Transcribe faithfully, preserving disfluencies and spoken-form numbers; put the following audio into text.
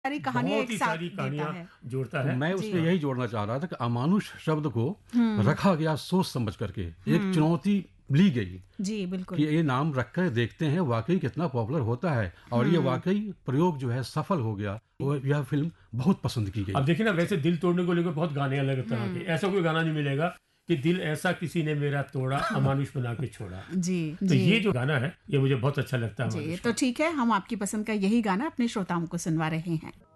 सारी कहानियाँ बहुत एक ही साथ सारी देता कहानियाँ है। जोड़ता तो है। मैं जी। उसमें यही जोड़ना चाह रहा था कि अमानुष शब्द को रखा गया सोच समझ करके, एक चुनौती ली गई जी, कि बिल्कुल। ये नाम रखकर देखते हैं वाकई कितना पॉपुलर होता है, और ये वाकई प्रयोग जो है सफल हो गया। वो यह फिल्म बहुत पसंद की अब गई। देखिए ना, वैसे दिल तोड़ने को लेकर बहुत गाने अलग तरह के, ऐसा कोई गाना नहीं मिलेगा कि दिल ऐसा किसी ने मेरा तोड़ा, अमानुष बना के छोड़ा। जी, तो जी। ये जो गाना है ये मुझे बहुत अच्छा लगता है जी, अमानुष तो का। ठीक है, हम आपकी पसंद का यही गाना अपने श्रोताओं को सुनवा रहे हैं।